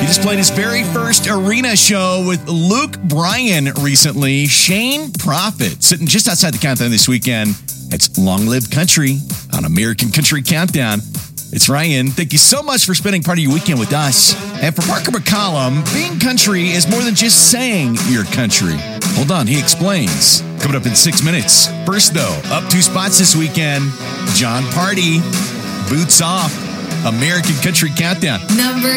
just played his very first arena show with Luke Bryan recently. Shane Prophet sitting just outside the Countdown this weekend. It's Long Live Country on American Country Countdown. It's Ryan. Thank you so much for spending part of your weekend with us. And for Parker McCollum, being country is more than just saying you're country. Hold on, he explains. Coming up in 6 minutes. First, though, up 2 spots this weekend. John Party, Boots Off, American Country Countdown. Number